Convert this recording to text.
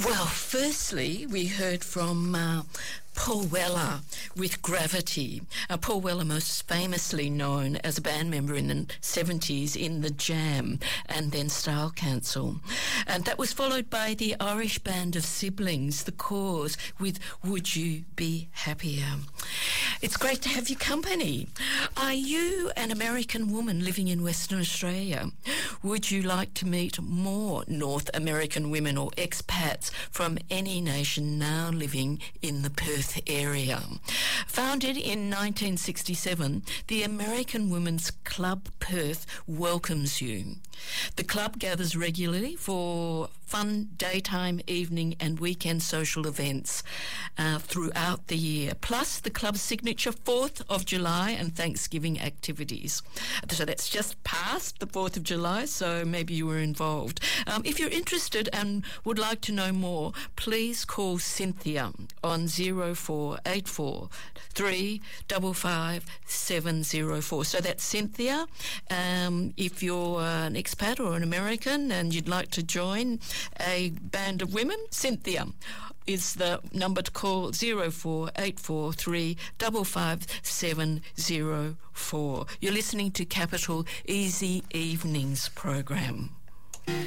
Well, firstly, we heard from Paul Weller with Gravity. Paul Weller, most famously known as a band member in the 70s in The Jam and then Style Council. And that was followed by the Irish band of Siblings, The Cause, with Would You Be Happier? It's great to have your company. Are you an American woman living in Western Australia? Would you like to meet more North American women or expats from any nation now living in the Perth area? Founded in 1967, the American Women's Club Perth welcomes you. The club gathers regularly for fun daytime, evening and weekend social events throughout the year, plus the club's signature 4th of July and Thanksgiving activities. So that's just past the 4th of July, so maybe you were involved. If you're interested and would like to know more, please call Cynthia on 0484 355 704. So that's Cynthia. If you're an expat or an American and you'd like to join a band of women, Cynthia is the number to call, 0484 355 704. You're listening to Capital Easy Evenings program.